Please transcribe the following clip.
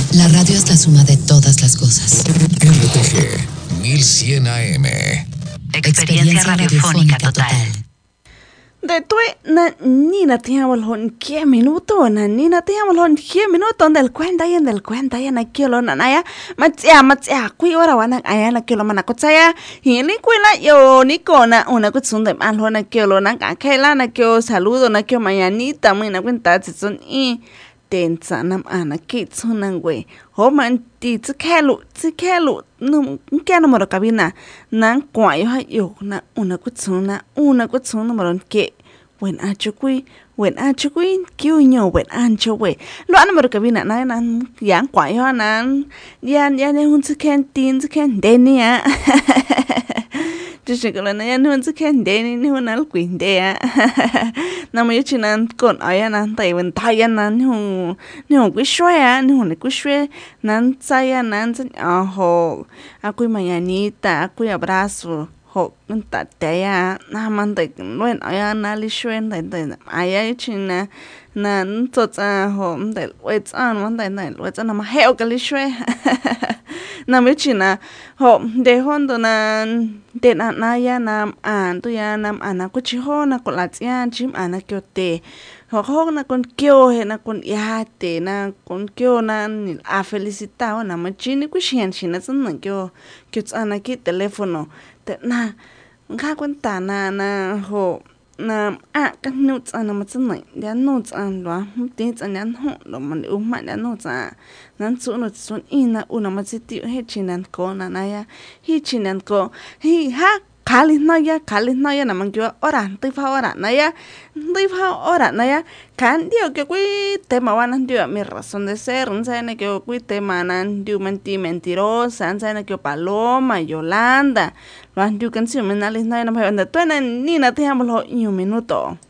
La radio es la suma de todas las cosas. RTG 1100 AM. Experiencia radiofónica total. De tu na tiamos hon 10 minutos na nina tiamos hon 10 minutos del cuenta y na kilo na ya matsia kui ora wana aya na kilo mana kotsaya hili kuila yo nikona una kutsunde malo na kilo na kakela na kyo saludo na kyo mañanita muy na cuenta tsun i tensa nam ana kitsunan we ho man ti tsikelu no kya numero cabina nan kwayo ha yo na una kutsuna moro ke wen achukui kiunyo wen ancho we lo ana moro cabina na nan yang kwayo nan yan ne hun tsiken denia Chikolo na yan hun tsiken deni ni hun al quindea na mo yuchinan kon ayanan taiwen tayanan ni hun kwishwaya ni hun kwishwe nan tsaya nan tsin aho akui mañanita akui abrazo ho ntateya na mande luen ayana li shwen de aya yuchina nan tsotsa ho ndel wetsan mande wetsan ma heo kali shwe na mo yuchina ho de hondo nan de na ya nam an tu ya nam ana kuchi ho na kolatsian chim ana kyote ho na kon kyo he na kon yate na kon kyo na ni a felicitao na machini kushian shina san kyo tsana ki telefono te na nga kwenta na ho na kan nu tsana matsan ya nu tsan lo ti tsan yan ho lo man ma ya nu tsa nan tsu no tsun ina una matsiti he chinan ko na ya hi chinan ko hi ha kali na ya na man kyo ora na ya kan dio que kui tema wanan dio mi razón de ser un sabe que kui tema nan dio mentirosa un sabe que Paloma Yolanda lo han dio canción menales na ya no me anda tú ni na te amo lo un minuto